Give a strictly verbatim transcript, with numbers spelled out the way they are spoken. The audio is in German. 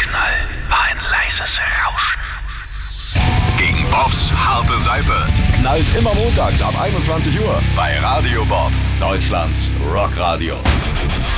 Knall war ein leises Rauschen. Gegen Bobs harte Seite. Knallt immer montags ab einundzwanzig Uhr bei Radio Bob, Deutschlands Rockradio.